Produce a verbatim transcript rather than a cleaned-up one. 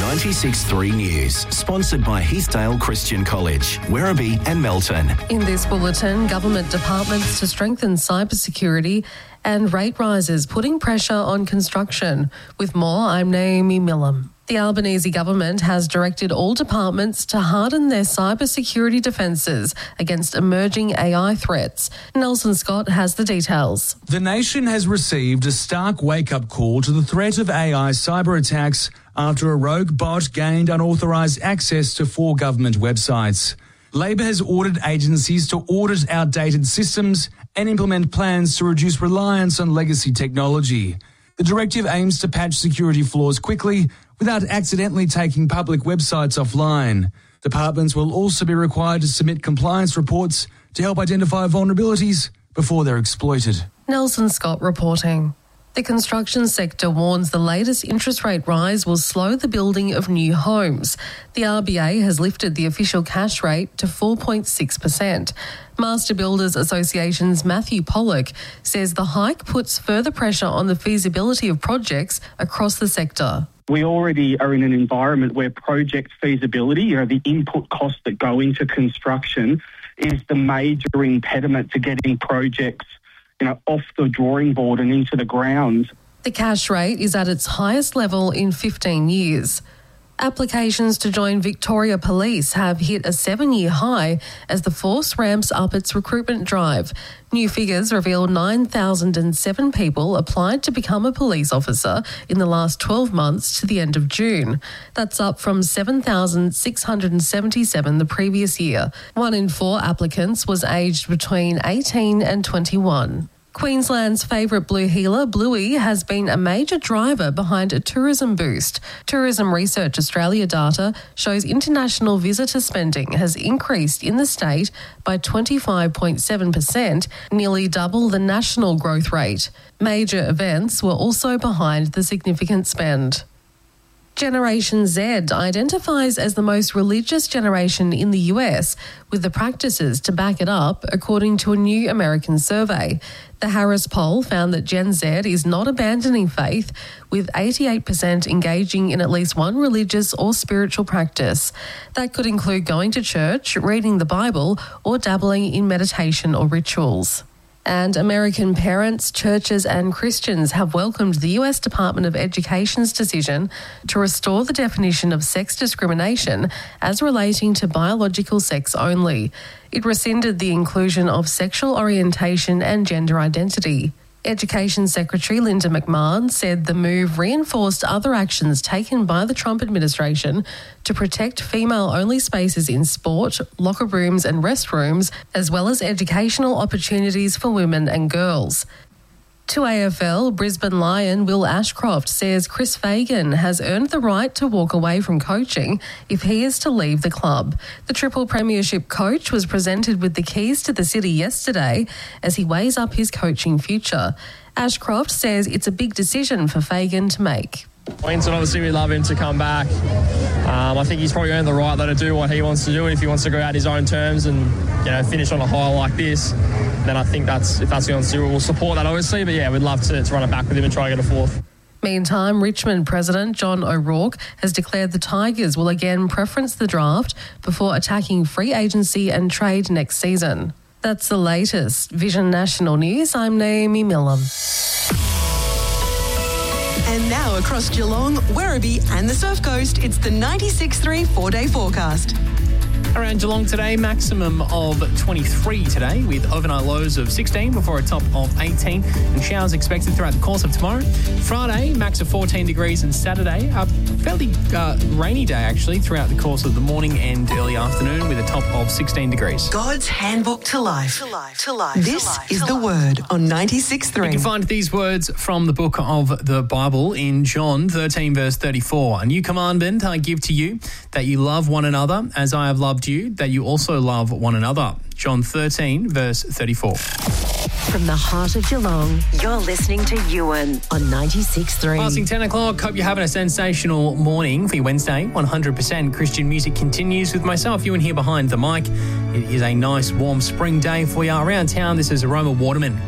ninety-six point three News, sponsored by Heathdale Christian College, Werribee and Melton. In this bulletin, government departments to strengthen cybersecurity and rate rises putting pressure on construction. With more, I'm Naomi Millam. The Albanese government has directed all departments to harden their cybersecurity defences against emerging A I threats. Nelson Scott has the details. The nation has received a stark wake-up call to the threat of A I cyber attacks after a rogue bot gained unauthorised access to four government websites. Labor has ordered agencies to audit outdated systems and implement plans to reduce reliance on legacy technology. The directive aims to patch security flaws quickly without accidentally taking public websites offline. Departments will also be required to submit compliance reports to help identify vulnerabilities before they're exploited. Nelson Scott reporting. The construction sector warns the latest interest rate rise will slow the building of new homes. The R B A has lifted the official cash rate to four point six percent. Master Builders Association's Matthew Pollock says the hike puts further pressure on the feasibility of projects across the sector. We already are in an environment where project feasibility, you know, the input costs that go into construction, is the major impediment to getting projects, you know, off the drawing board and into the ground. The cash rate is at its highest level in fifteen years. Applications to join Victoria Police have hit a seven-year high as the force ramps up its recruitment drive. New figures reveal nine thousand seven people applied to become a police officer in the last twelve months to the end of June. That's up from seven thousand six hundred seventy-seven the previous year. One in four applicants was aged between eighteen and twenty-one. Queensland's favourite blue heeler, Bluey, has been a major driver behind a tourism boost. Tourism Research Australia data shows international visitor spending has increased in the state by twenty-five point seven percent, nearly double the national growth rate. Major events were also behind the significant spend. Generation Z identifies as the most religious generation in the U S, with the practices to back it up, according to a new American survey. The Harris poll found that Gen Z is not abandoning faith, with eighty-eight percent engaging in at least one religious or spiritual practice. That could include going to church, reading the Bible, or dabbling in meditation or rituals. And American parents, churches and Christians have welcomed the U S Department of Education's decision to restore the definition of sex discrimination as relating to biological sex only. It rescinded the inclusion of sexual orientation and gender identity. Education Secretary Linda McMahon said the move reinforced other actions taken by the Trump administration to protect female-only spaces in sport, locker rooms and restrooms, as well as educational opportunities for women and girls. To A F L, Brisbane Lion Will Ashcroft says Chris Fagan has earned the right to walk away from coaching if he is to leave the club. The triple premiership coach was presented with the keys to the city yesterday as he weighs up his coaching future. Ashcroft says it's a big decision for Fagan to make. Queensland, obviously we'd love him to come back. Um, I think he's probably earned the right though to do what he wants to do, and if he wants to go out his own terms and, you know, finish on a high like this, then I think that's if that's what he wants to do, we'll support that obviously. But yeah, we'd love to, to run it back with him and try to get a fourth. Meantime, Richmond President John O'Rourke has declared the Tigers will again preference the draft before attacking free agency and trade next season. That's the latest. Vision National News, I'm Naomi Millam. And now across Geelong, Werribee and the Surf Coast, it's the ninety-six point three four-day forecast. Around Geelong today, maximum of twenty-three today with overnight lows of sixteen before a top of eighteen, and showers expected throughout the course of tomorrow. Friday, max of fourteen degrees, and Saturday, a fairly uh, rainy day actually throughout the course of the morning and early afternoon with a top of sixteen degrees. God's handbook to life. To life. To life. This to life. is the word on ninety-six point three. You can find these words from the book of the Bible in John thirteen verse thirty-four. A new commandment I give to you, that you love one another as I have loved you, that you also love one another. John thirteen verse thirty-four. From the heart of Geelong, you're listening to Ewan on ninety-six point three. Passing ten o'clock, hope you're having a sensational morning for your Wednesday. one hundred percent Christian music continues with myself, Ewan, here behind the mic. It is a nice warm spring day for you around town. This is Aroma Waterman.